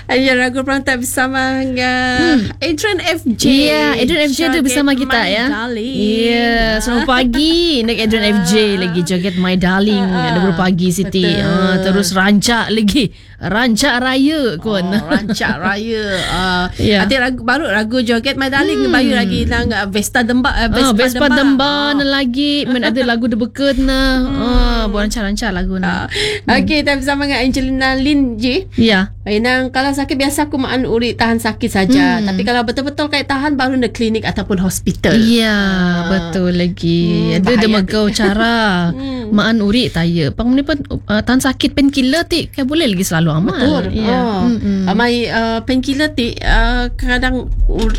Ayo Ragu Perantai bersama Adrian FJ. Ya, Adrian FJ ada bersama kita ya. Ya, selamat pagi. Nak Adrian FJ lagi joget My Darling. Ada beberapa pagi Siti. Terus rancak lagi. Rancak raya kon. Rancak raya. Ya. Ada ragu joget My Darling. Bayu lagi nang Vespa Demba. Vespa Demba lagi. Ada lagu The Beken buat rancak-rancak lagu na. Okey, kita bersama dengan Angelina Lin J. Ya. Nang kalau sakit biasa aku maan urik tahan sakit saja. Tapi kalau betul-betul kayak tahan baru nak klinik ataupun hospital. Ya, betul lagi. Ada demagau cara maan urik taya. Pang ni pun tahan sakit painkiller ti kayak boleh lagi selalu amal. Betul. Amai painkiller ti kadang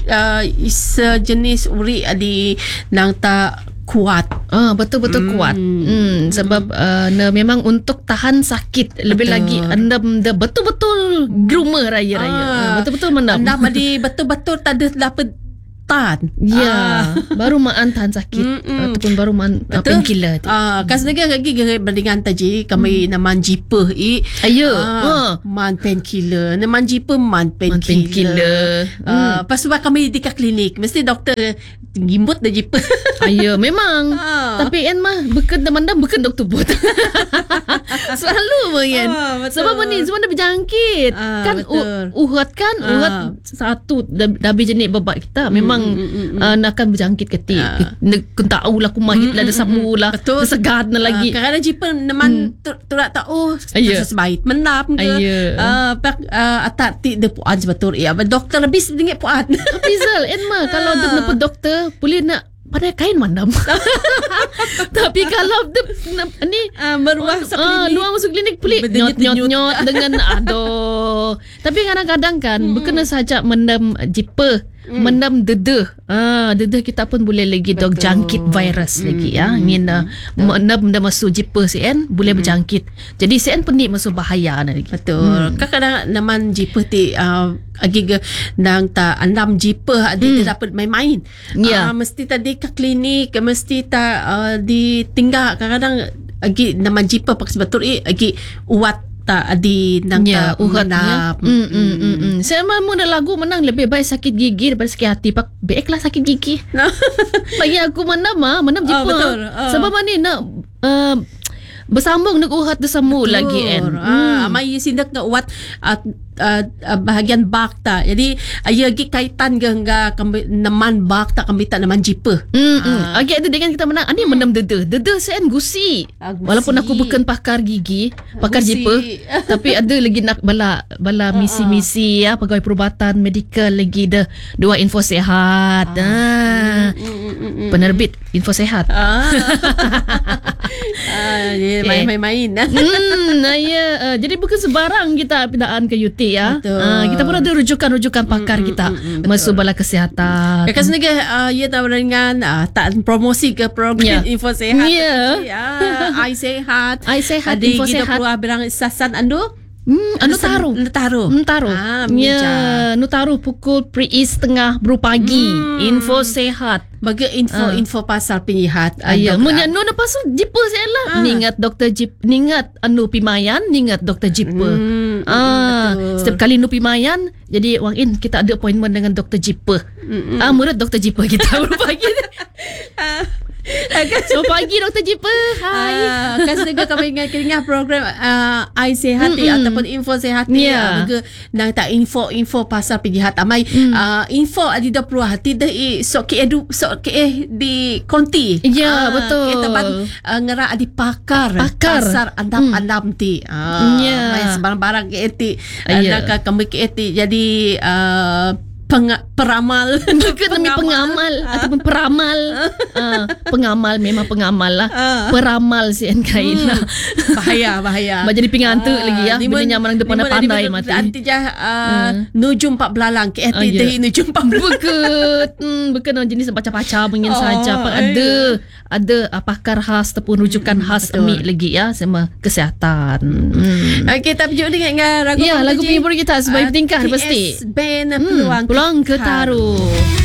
sejenis urik di nang tak kuat. Betul-betul kuat. Sebab memang untuk tahan sakit lebih lagi anda betul-betul groomer raya-raya. Betul-betul menam. Anda betul-betul tak ada dapat tahan. Ya, baru maan tahan sakit ataupun baru maan painkiller. Kas lagi berdingan tadi kami naman jiper ayo. Man painkiller. Naman jiper man painkiller. Pas sebab kami di klinik mesti doktor gimbut dah jiper. Ayo, memang. Tapi en mah beken teman-teman beken doktor buat. Selalu kan. Sebab ni semua dah berjangkit. Kan uhat satu dah berjenis babak kita memang nak akan berjangkit ketik. Kena tahu lah kumahit lah, ada samu lah, segat na lagi. Kadang-kadang jiper neman turak tahu sebaik menap ke. Atak ti de puan betul. Ya, doktor lebih sedikit puan. Tapi Zal, en mah kalau dia nampak doktor boleh nak pada kain mandam. Tapi kalau ni meruah luar masuk klinik boleh nyot dengan aduh. Tapi kadang-kadang kan berkena saja mendam jiper, mendam dedah. Dedah kita pun boleh lagi dog jangkit virus lagi ya. Ngina mendam masuk jiper CN boleh berjangkit. Jadi CN pun ni masuk bahaya lagi. Betul. Kadang-kadang naman jiper ti agi nang ta andam jiper dia dapat main-main. Mesti tadi ke klinik, mesti ditinggal. Kadang-kadang agi naman jiper pak sebetul agi uat adi nang uhat ya. Saya mahu dah lagu menang lebih baik sakit gigi daripada sakit hati. Pak baiklah sakit gigi. Bagi aku menam jiper. Betul. Sebab ni nak bersambung nak uhat bersambung lagi en. Amai sindak nak uhat bahagian bak ta. Jadi agi kaitan gangga naman bak ta kami tak naman jiper. Agi ada dengan kita menang. Ani menam dedah. Dedah sen gusi. Walaupun aku bukan pakar gigi, pakar jiper, tapi ada lagi nak bala misi-misi ya, pegawai perubatan medikal lagi dah dua info sehat. Penerbit info sehat. Main-main. Jadi bukan sebarang kita pindaan ke UT ya. Kita pun ada rujukan pakar kita masuk bala kesihatan. Kas negara ia tahu dengan tak promosi ke program info sehat. I sehat. Info sehat. Ada berang sasan ando. Nutaru. Nutaru pukul 3:30 pagi. Info sehat. Bagi info pasal penyihat. Menyano na pasal jiper saya lah. Ningat doktor jip, ningat pimayan, ningat doktor jiper. Setiap kali pimayan, jadi wang in kita ada appointment dengan doktor jiper. Murid doktor jiper kita pagi. So pagi Dr. Jiper. Hai. Kas juga kami ingat program I Sehat ataupun info sehat ni. Nang tak info pasal penyihat amai info ada perlu hati dah sok ke di konti. Ya, betul. Kita ngera di pakar pasar andam ti. Barang-barang ke eti. Nak kami ke eti jadi peramal. Bukan demi pengamal ataupun peramal. Pengamal memang pengamal lah. Peramal si NKI lah. Bahaya. Jadi pengantuk lagi ya. Bila nyaman depan pandai mati. Nanti nujum 4 belalang ke eti nujum 4 belalang. Bukan jenis baca-baca mungkin saja. Ada pakar khas ataupun rujukan khas amik lagi ya sama kesihatan. Okey, tapi juga dengan lagu penghibur kita sebagai tingkah pasti. Band Peluang Ketaru.